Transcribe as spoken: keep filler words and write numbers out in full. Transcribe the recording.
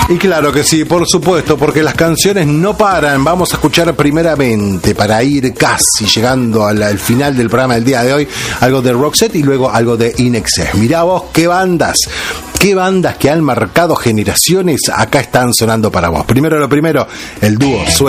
Y claro que sí, por supuesto, porque las canciones no paran. Vamos a escuchar primeramente, para ir casi llegando al, al final del programa del día de hoy, algo de Roxette y luego algo de In Excess. Mirá vos qué bandas, qué bandas que han marcado generaciones acá están sonando para vos. Primero lo primero, el dúo Suede.